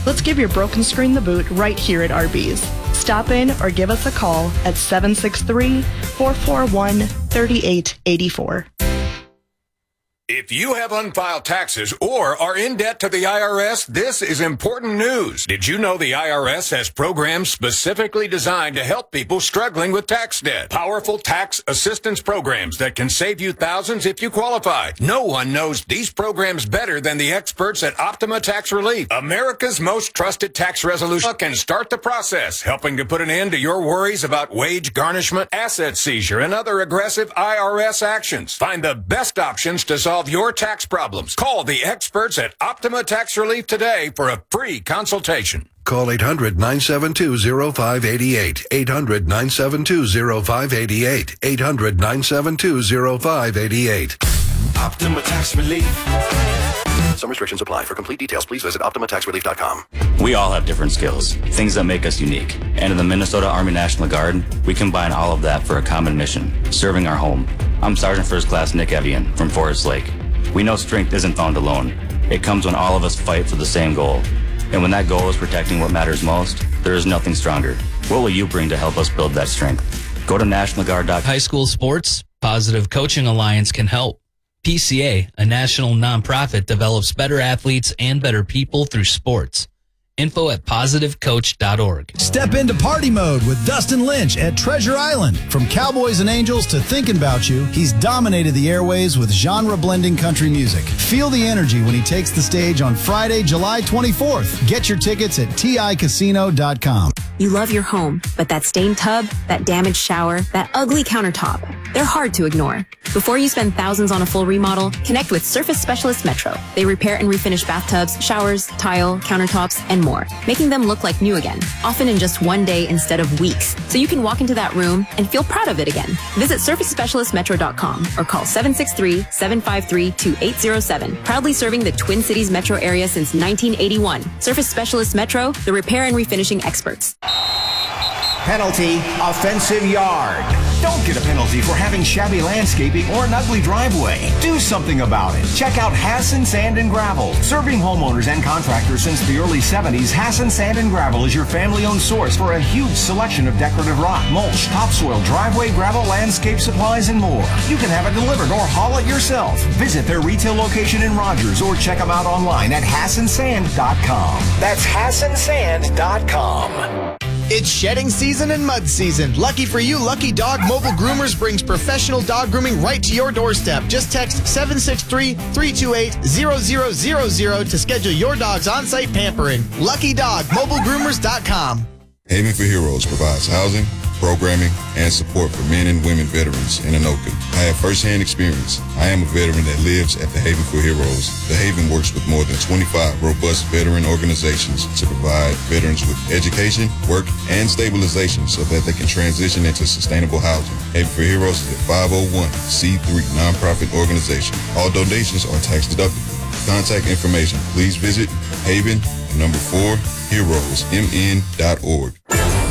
Let's give your broken screen the boot right here at Arby's. Stop in or give us a call at 763-441-3884. If you have unfiled taxes or are in debt to the IRS, this is important news. Did you know the IRS has programs specifically designed to help people struggling with tax debt? Powerful tax assistance programs that can save you thousands if you qualify. No one knows these programs better than the experts at Optima Tax Relief. America's most trusted tax resolution can start the process, helping to put an end to your worries about wage garnishment, asset seizure, and other aggressive IRS actions. Find the best options to solve your tax problems. Call the experts at Optima Tax Relief today for a free consultation. Call 800-972-0588. 800-972-0588. 800-972-0588. Optima Tax Relief. Some restrictions apply. For complete details, please visit OptimaTaxRelief.com. We all have different skills, things that make us unique. And in the Minnesota Army National Guard, we combine all of that for a common mission, serving our home. I'm Sergeant First Class Nick Evian from Forest Lake. We know strength isn't found alone. It comes when all of us fight for the same goal. And when that goal is protecting what matters most, there is nothing stronger. What will you bring to help us build that strength? Go to nationalguard.com. High school sports, Positive Coaching Alliance can help. PCA, a national nonprofit, develops better athletes and better people through sports. Info at positivecoach.org. Step into party mode with Dustin Lynch at Treasure Island. From Cowboys and Angels to Thinking About You, he's dominated the airways with genre-blending country music. Feel the energy when he takes the stage on Friday, July 24th. Get your tickets at TICasino.com. You love your home, but that stained tub, that damaged shower, that ugly countertop, they're hard to ignore. Before you spend thousands on a full remodel, connect with Surface Specialist Metro. They repair and refinish bathtubs, showers, tile, countertops, and more, making them look like new again, often in just one day instead of weeks, so you can walk into that room and feel proud of it again. Visit SurfaceSpecialistMetro.com or call 763-753-2807. Proudly serving the Twin Cities metro area since 1981. Surface Specialist Metro, the repair and refinishing experts. Penalty, offensive yard. Don't get a penalty for having shabby landscaping or an ugly driveway. Do something about it. Check out Hassan Sand and Gravel. Serving homeowners and contractors since the early 70s, Hassan Sand and Gravel is your family-owned source for a huge selection of decorative rock, mulch, topsoil, driveway, gravel, landscape supplies, and more. You can have it delivered or haul it yourself. Visit their retail location in Rogers or check them out online at HassanSand.com. That's HassanSand.com. It's shedding season and mud season. Lucky for you, Lucky Dog Mobile Groomers brings professional dog grooming right to your doorstep. Just text 763-328-0000 to schedule your dog's on-site pampering. LuckyDogMobileGroomers.com. Haven for Heroes provides housing, programming, and support for men and women veterans in Anoka. I have firsthand experience. I am a veteran that lives at the Haven for Heroes. The Haven works with more than 25 robust veteran organizations to provide veterans with education, work, and stabilization so that they can transition into sustainable housing. Haven for Heroes is a 501c3 nonprofit organization. All donations are tax deductible. Contact information, please visit Haven, 4, heroesmn.org.